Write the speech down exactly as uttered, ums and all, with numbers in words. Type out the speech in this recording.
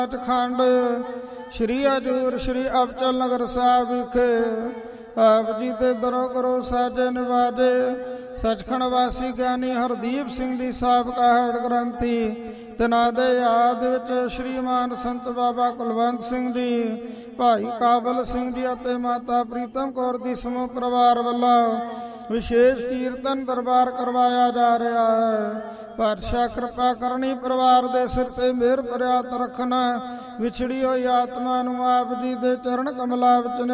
ਸੱਚਖੰਡ ਸ਼੍ਰੀ ਹਜ਼ੂਰ ਸ਼੍ਰੀ ਅਬਚਲ ਨਗਰ ਸਾਹਿਬ ਵਿਖੇ ਆਪ ਜੀ ਦੇ ਦਰੋਂ ਕਰੋ ਸਾਜੇ ਨਿਵਾਜੇ ਸੱਚਖੰਡ ਵਾਸੀ ਗਿਆਨੀ ਹਰਦੀਪ ਸਿੰਘ ਜੀ ਸਾਬਕਾ ਹੈਡ ਗ੍ਰੰਥੀ ਤਿਨਾਂ ਦੇ ਯਾਦ ਵਿੱਚ ਸ਼੍ਰੀਮਾਨ ਸੰਤ ਬਾਬਾ ਕੁਲਵੰਤ ਸਿੰਘ ਜੀ, ਭਾਈ ਕਾਬਲ ਸਿੰਘ ਜੀ ਅਤੇ ਮਾਤਾ ਪ੍ਰੀਤਮ ਕੌਰ ਦੀ ਸਮੂਹ ਪਰਿਵਾਰ ਵੱਲੋਂ ਵਿਸ਼ੇਸ਼ ਕੀਰਤਨ ਦਰਬਾਰ ਕਰਵਾਇਆ ਜਾ ਰਿਹਾ ਹੈ। ਪਾਤਸ਼ਾਹ ਕਿਰਪਾ ਕਰਨੀ, ਪਰਿਵਾਰ ਦੇ ਸਿਰ ਤੇ ਮਿਹਰ ਭਰਿਆ ਹੱਥ ਰੱਖਣਾ। ਵਿਛੜੀ ਹੋਈ ਆਤਮਾ ਨੂੰ ਆਪ ਜੀ ਦੇ ਚਰਨ ਕਮਲਾਂ ਵਿੱਚ